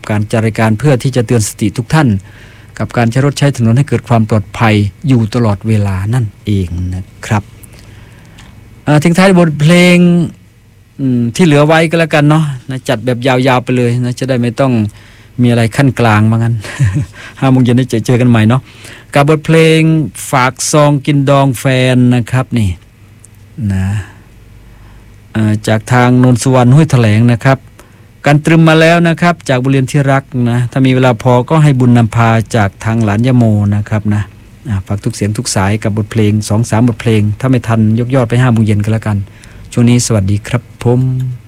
การจัดรายการเพื่อที่จะเตือนสติทุกท่านกับการใช้รถใช้ถนนให้เกิดความปลอดภัยอยู่ตลอดเวลานั่นเองนะครับทิ้งท้ายบทเพลงที่เหลือไว้ก็แล้วกันเนาะนะจัดแบบยาวๆไปเลยนะจะได้ไม่ต้องมีอะไรขั้นกลางว่างั้น 5 โมงเย็นได้เจอกันใหม่เนาะกับบทเพลงฝากซองกินดองแฟนนะครับนี่นะจากทางนนทสุวรรณห้วยแถลงนะครับการตรึมมาแล้วนะครับจากบุเรียนที่รักนะถ้ามีเวลาพอก็ให้บุญนำพาจากทางหลานยโมนะครับนะฝากทุกเสียงทุกสายกับบทเพลง 2-3 บทเพลงถ้าไม่ทันยกยอดไป5 โมงเย็นก็แล้วกันช่วงนี้สวัสดีครับผม